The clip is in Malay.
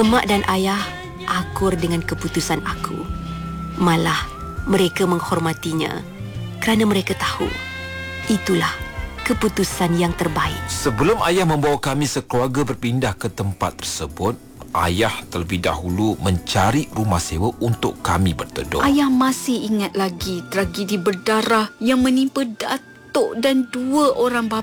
Emak dan ayah akur dengan keputusan aku. Malah mereka menghormatinya kerana mereka tahu itulah keputusan yang terbaik. Sebelum ayah membawa kami sekeluarga berpindah ke tempat tersebut, ayah terlebih dahulu mencari rumah sewa untuk kami berteduh. Ayah masih ingat lagi tragedi berdarah yang menimpa Datuk dan 2 orang bapa